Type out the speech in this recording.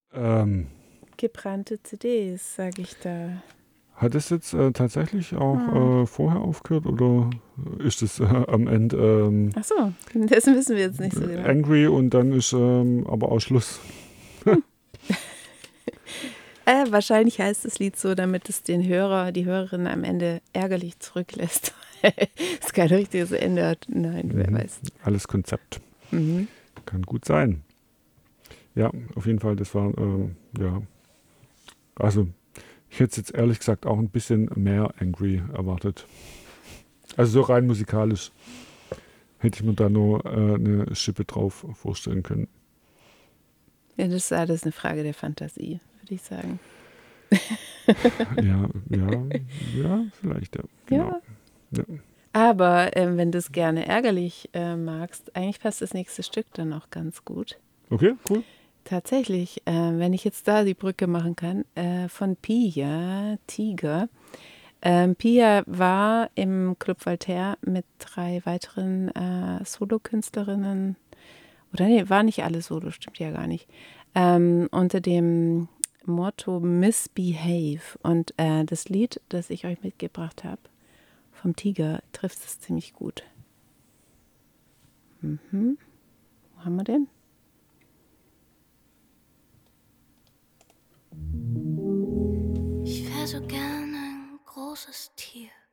Ähm, Gebrannte CDs, sage ich da. Hat es jetzt tatsächlich auch Hm. vorher aufgehört oder ist es am Ende Ach so, das wissen wir jetzt nicht so genau. angry und dann ist aber auch Schluss? Wahrscheinlich heißt das Lied so, damit es den Hörer, die Hörerin am Ende ärgerlich zurücklässt. Es kein richtiges Ende hat. Nein, wer weiß. Alles Konzept. Mhm. Kann gut sein. Ja, auf jeden Fall, das war, ja, also ich hätte jetzt ehrlich gesagt auch ein bisschen mehr Angry erwartet. Also so rein musikalisch hätte ich mir da nur eine Schippe drauf vorstellen können. Ja, das ist alles eine Frage der Fantasie, würde ich sagen. Ja, vielleicht, ja, genau. Ja. Ja. Aber wenn du es gerne ärgerlich magst, eigentlich passt das nächste Stück dann auch ganz gut. Okay, cool. Tatsächlich, wenn ich jetzt da die Brücke machen kann, von Pia, Tiger. Pia war im Club Voltaire mit 3 weiteren Solokünstlerinnen, oder nee, war nicht alle Solo, stimmt ja gar nicht, unter dem Motto Misbehave. Und das Lied, das ich euch mitgebracht habe, vom Tiger, trifft es ziemlich gut. Mhm. Wo haben wir den? Ich wär so gern ein großes Tier,